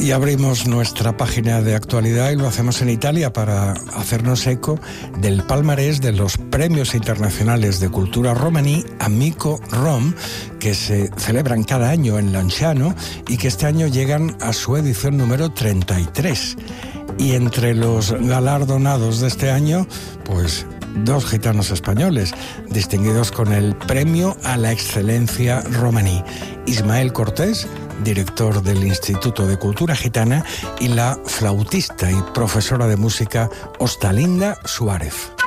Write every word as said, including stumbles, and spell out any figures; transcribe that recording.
Y abrimos nuestra página de actualidad y lo hacemos en Italia para hacernos eco del palmarés de los Premios Internacionales de Cultura Romaní Amico Rom, que se celebran cada año en Lanciano y que este año llegan a su edición número treinta y tres. Y entre los galardonados de este año, pues dos gitanos españoles, distinguidos con el Premio a la Excelencia Romaní: Ismael Cortés, director del Instituto de Cultura Gitana, y la flautista y profesora de música Ostalinda Suárez.